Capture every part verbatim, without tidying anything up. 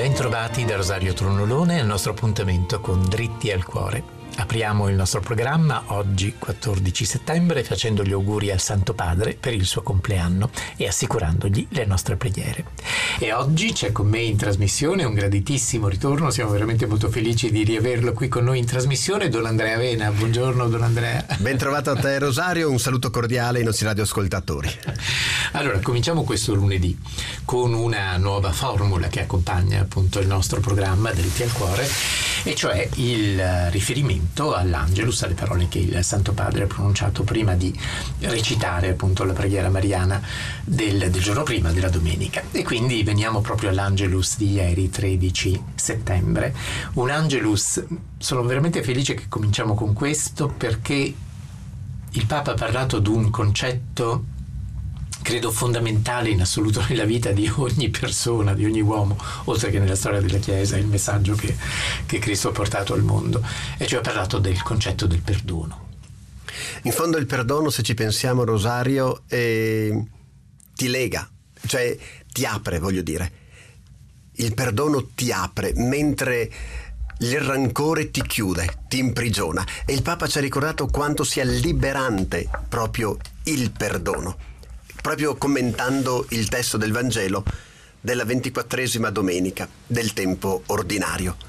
Bentrovati da Rosario Tronolone al nostro appuntamento con Dritti al Cuore. Apriamo il nostro programma oggi quattordici settembre facendo gli auguri al Santo Padre per il suo compleanno e assicurandogli le nostre preghiere. E oggi c'è con me in trasmissione un graditissimo ritorno, siamo veramente molto felici di riaverlo qui con noi in trasmissione, Don Andrea Vena. Buongiorno Don Andrea. Ben trovato a te Rosario, un saluto cordiale ai nostri radioascoltatori. Allora, cominciamo questo lunedì con una nuova formula che accompagna appunto il nostro programma Dritti al Cuore, e cioè il riferimento all'Angelus, alle parole che il Santo Padre ha pronunciato prima di recitare appunto la preghiera mariana del, del giorno prima, della domenica. E quindi veniamo proprio all'Angelus di ieri, tredici settembre. Un Angelus, sono veramente felice che cominciamo con questo, perché il Papa ha parlato di un concetto credo fondamentale in assoluto nella vita di ogni persona, di ogni uomo, oltre che nella storia della Chiesa, il messaggio che, che Cristo ha portato al mondo, e cioè ha parlato del concetto del perdono. In fondo il perdono, se ci pensiamo Rosario, eh, ti lega, cioè ti apre, voglio dire. Il perdono ti apre, mentre il rancore ti chiude, ti imprigiona. E il Papa ci ha ricordato quanto sia liberante proprio il perdono, proprio commentando il testo del Vangelo della ventiquattresima domenica del tempo ordinario.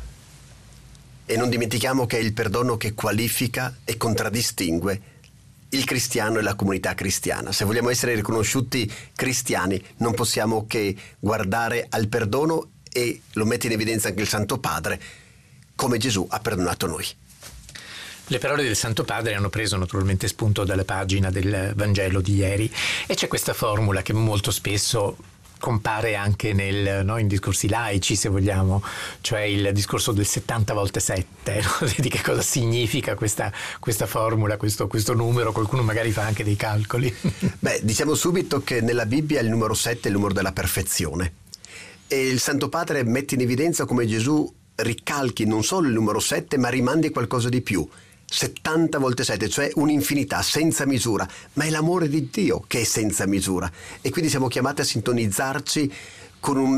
E non dimentichiamo che è il perdono che qualifica e contraddistingue il cristiano e la comunità cristiana. Se vogliamo essere riconosciuti cristiani, non possiamo che guardare al perdono, e lo mette in evidenza anche il Santo Padre, come Gesù ha perdonato noi. Le parole del Santo Padre hanno preso naturalmente spunto dalla pagina del Vangelo di ieri, e c'è questa formula che molto spesso compare anche nel, no, in discorsi laici, se vogliamo, cioè il discorso del settanta volte sette, no? Di che cosa significa questa, questa formula, questo, questo numero. Qualcuno magari fa anche dei calcoli. Beh, diciamo subito che nella Bibbia il numero sette è il numero della perfezione, e il Santo Padre mette in evidenza come Gesù ricalchi non solo il numero sette, ma rimandi qualcosa di più. settanta volte sette, cioè un'infinità senza misura, ma è l'amore di Dio che è senza misura, e quindi siamo chiamati a sintonizzarci con un